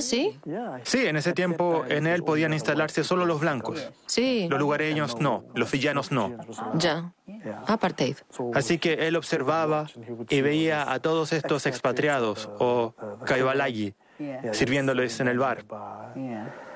¿sí? Sí, en ese tiempo en él podían instalarse solo los blancos. Sí, Los lugareños no, los villanos no. ya. Apartheid. Así que él observaba y veía a todos estos expatriados o kaivalagi sirviéndoles en el bar.